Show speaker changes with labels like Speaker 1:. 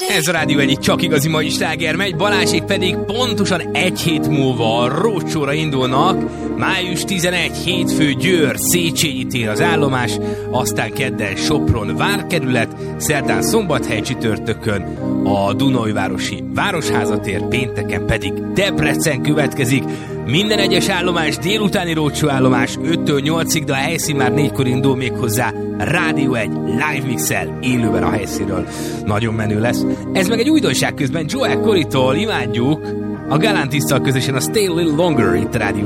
Speaker 1: Ez a Rádió egyik csak igazi mai sláger megy, Balázsék pedig pontosan egy hét múlva a roadshow-ra indulnak. Május 11, hétfő Győr, Széchenyi tér az állomás, aztán kedden Sopron várkerület, szerdán Szombathely, csütörtökön a Dunaújvárosi Városházatér, pénteken pedig Debrecen következik. Minden egyes állomás délutáni roadshow állomás 5-től 8-ig, de a helyszín már 4-kor indul, még hozzá Rádió 1 live mixel élőben a helyszínről. Nagyon menő lesz. Ez meg egy újdonság közben Joel Corey-tól imádjuk a Galantisztal közösen a Stay a Little Longer itt a Rádió